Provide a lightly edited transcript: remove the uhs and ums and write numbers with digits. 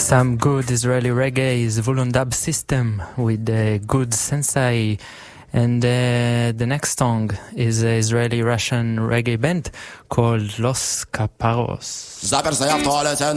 Some good Israeli reggae is Volundab System with the good Sensei, and the next song is an Israeli-Russian reggae band called Los Caparros. Zaper se javto ale se